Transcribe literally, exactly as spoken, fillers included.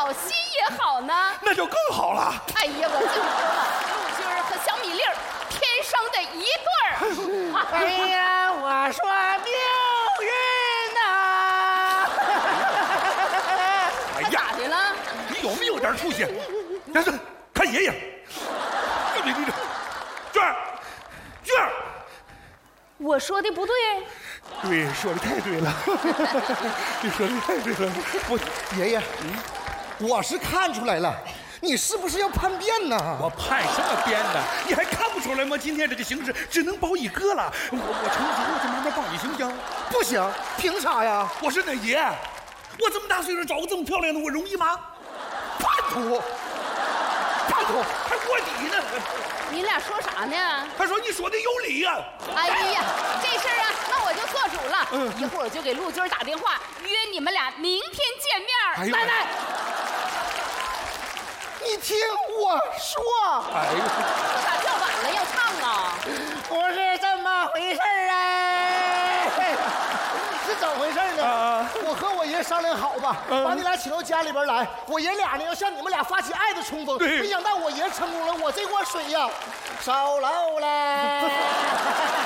好，心也好呢。 那就更好了。 哎呀，我就说了，陆军儿和小米粒儿天生的一对儿。 哎呀，我说命运呐！ 哎呀， 咋的了？ 你有没有点出息？来，这看爷爷。你你你，娟儿，娟儿。 我说的不对。 对，说的太对了，你说的太对了。 我爷爷，我是看出来了，你是不是要叛变呢？ 我叛什么变呢？你还看不出来吗？今天这个形势只能保一个了。我我成熟了就慢慢帮你，行不行？ 不行，凭啥呀？ 我是恁爷，我这么大岁数找个这么漂亮的，我容易吗？ 叛徒，叛徒， 还卧底呢。 你俩说啥呢？ 他说你说的有理呀、 啊。哎呀，这事儿啊，那我就做主了。嗯，一会儿我就给陆军打电话，约你们俩明天见面。 哎呦奶奶， 你听我说， 哎呦， 这咋叫晚了要唱啊？ 不是这么回事儿哎，是怎么回事呢？ 啊我和我爷商量好吧， 嗯把你俩请到家里边来，我爷俩呢要向你们俩发起爱的冲锋。 对没想到我爷成功了，我这锅水呀烧漏了。